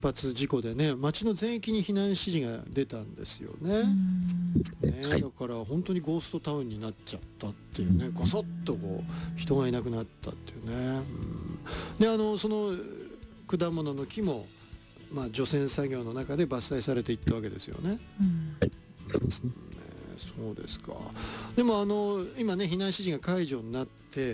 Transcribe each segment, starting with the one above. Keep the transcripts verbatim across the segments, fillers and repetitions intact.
発事故でね、町の全域に避難指示が出たんですよね。ね、 はい、 だから本当にゴーストタウンになっちゃったっていうね、ごそっとこう人がいなくなったっていうね。うん、であのその果物の木も、まあ、除染作業の中で伐採されていったわけですよね。 はい、そうですね。 ね、そうですか。でもあの今ね避難指示が解除になって、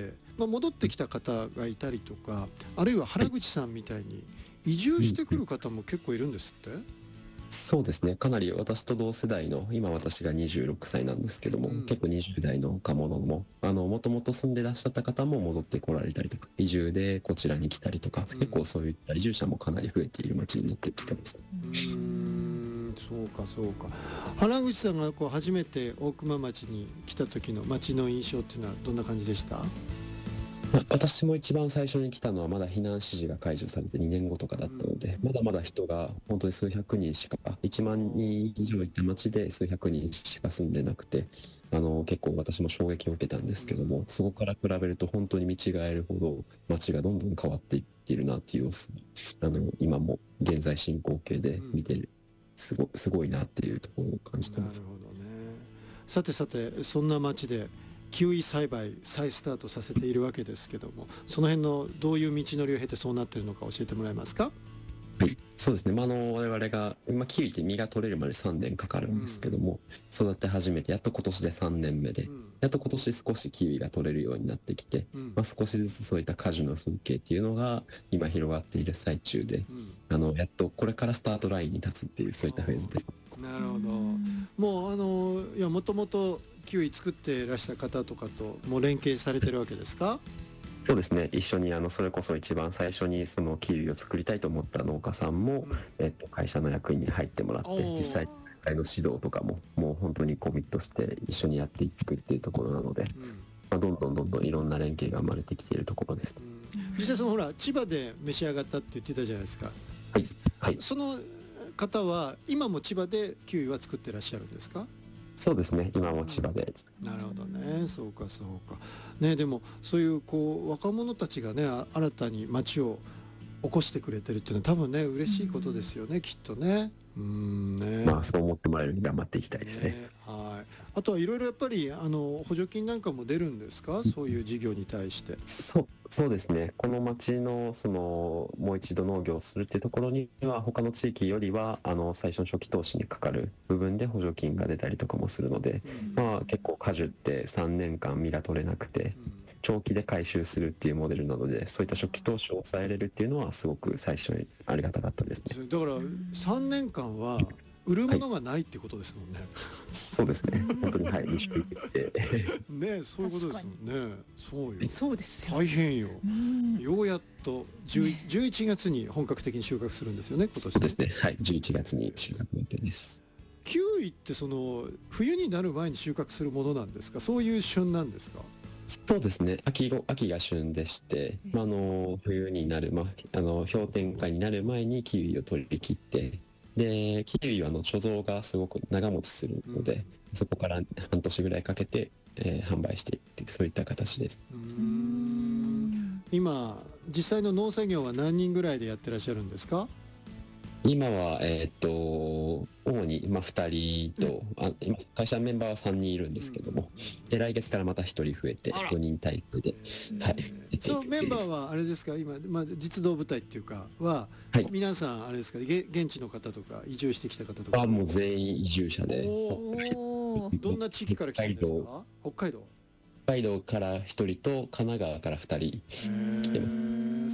まあ、戻ってきた方がいたりとか、あるいは原口さんみたいに移住してくる方も結構いるんですって。 そうですね。かなり私と同世代の、今私がにじゅうろくさいなんですけども、 うん、 結構にじゅう代の若者も、あの、もともと住んでらっしゃった方も戻ってこられたりとか、移住でこちらに来たりとか、 うん、 結構そういった移住者もかなり増えている街になってきてます。 うーん、そうかそうか。原口さんがこう初めて大熊町に来た時の街の印象っていうのはどんな感じでした？ まあ、私も一番最初に来たのはまだ避難指示が解除されてにねんごとかだったので、まだまだ人が本当に数百人しか、いちまんにん以上いた町で数百人しか住んでなくて、あの結構私も衝撃を受けたんですけども、そこから比べると本当に見違えるほど街がどんどん変わっていっているなっていう様子が、あの今も現在進行形で見てる、すごすごいなっていうところを感じてます。 なるほどね。さてさて、そんな町でキウイ栽培再スタートさせているわけですけども、その辺のどういう道のりを経てそうなっているのか教えてもらえますか？ はい、そうですね。まあ、あの、我々が、まあ、キウイって実が取れるまでさんねんかかるんですけども、育て始めて、やっと今年でさんねんめで、 うん、 やっと今年少しキウイが取れるようになってきて、 うん、 まあ、少しずつそういった果樹の風景っていうのが今広がっている最中で、 うん、 あの、やっとこれからスタートラインに立つっていう、そういったフェーズです。 なるほど。もうあのいやもともとキウイ作っていらした方とかともう連携されてるわけですか？ そうですね。一緒にあのそれこそ一番最初にそのキウイを作りたいと思った農家さんも、 うん、 えっと、会社の役員に入ってもらって、実際会の指導とかももう本当にコミットして一緒にやっていくっていうところなので、 うん、 まあ、どんどんどんどんいろんな連携が生まれてきているところです。 うん、実際そのほら千葉で召し上がったって言ってたじゃないですか。 はい、はい、 その方は今も千葉でキウイは作ってらっしゃるんですか？ そうですね。今も千葉で。 なるほどね。そうかそうか。ね、でもそういうこう若者たちがねあ新たに街を起こしてくれてるっていうのは多分ね嬉しいことですよね、きっとね。うんね。 まあそう思ってもらえるように頑張っていきたいですね。 ね、はい。あとはいろいろやっぱりあの補助金なんかも出るんですか？そういう事業に対して。 そうそうですね。この町のそのもう一度農業をするっていうところには他の地域よりはあの最初の初期投資にかかる部分で補助金が出たりとかもするので、 うん、 まあ結構果樹ってさんねんかん実が取れなくてうん、 長期で回収するっていうモデルなので、そういった初期投資を抑えれるっていうのはすごく最初にありがたかったですね。 だからさんねんかんは売るはい、 ものがないってことですもんね。 そうですね。本当にはい、自粛でね、そういうことですもんね。そうよ。 そうですよ。 大変よ。 うん、 ようやっとじゅうじゅういちがつに本格的に収穫するんですよね、今年。 そうですね。はい、じゅういちがつに収穫予定です。 キウイってその冬になる前に収穫するものなんですか？そういう旬なんですか？ そうですね。秋ご、秋が旬でして、まあ、あの、冬になる、まあ、あの、氷点下になる前にキウイを取り切って、で、キウイはあの貯蔵がすごく長持ちするので、うん、そこから半年ぐらいかけて、えー、販売していって、そういった形です。 うーん、今、実際の農作業は何人ぐらいでやってらっしゃるんですか？ 今は、えー、っと、主に、まあ、ふたりと、あ今会社メンバーはさんにんいるんですけども、で来月からまたひとり増えてよにん体制で、はい、 そのメンバーはあれですか、今、まあ、実動部隊っていうかは、はい、皆さんあれですか、現地の方とか移住してきた方とか。 あ、もう全員移住者で。 どんな地域から来たんですか？北海道。 北海道からひとりと神奈川からふたり来てます。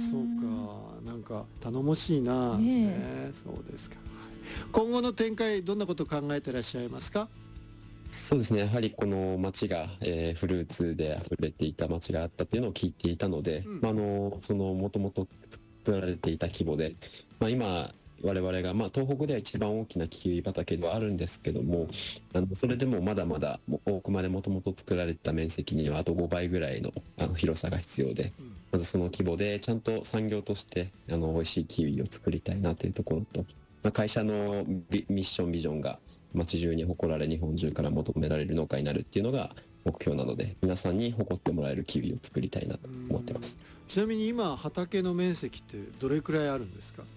そうか、なんか頼もしいな。ねね、そうですか。今後の展開どんなことを考えてらっしゃいますか？ そうですね、やはりこの町が、えー、フルーツで溢れていた町があったっていうのを聞いていたので、うん、まあ、あのそのもともと作られていた規模で、まあ、今我々が、まあ、東北では一番大きなキウイ畑ではあるんですけども、あのそれでもまだまだ大熊でもともと作られた面積にはあとごばいぐらいの、あの広さが必要で、まずその規模でちゃんと産業としてあの美味しいキウイを作りたいなというところと、まあ、会社のミッションビジョンが町中に誇られ日本中から求められる農家になるっていうのが目標なので、皆さんに誇ってもらえるキウイを作りたいなと思ってます。 ちなみに今畑の面積ってどれくらいあるんですか？